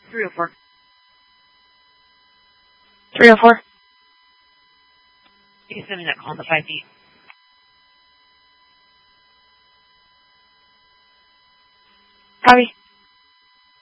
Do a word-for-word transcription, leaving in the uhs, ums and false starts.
three oh four. three oh four. You can send me that call in the five feet. Copy.